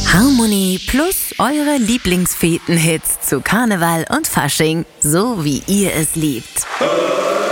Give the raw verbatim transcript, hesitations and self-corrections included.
Harmonie plus eure Lieblingsfeten-Hits zu Karneval und Fasching, so wie ihr es liebt.